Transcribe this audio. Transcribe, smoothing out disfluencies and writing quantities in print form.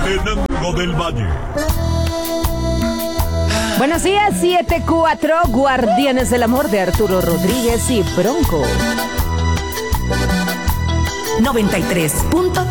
Tenango del Valle. Buenos días, 7-4, Guardianes del Amor de Arturo Rodríguez y Bronco. 93.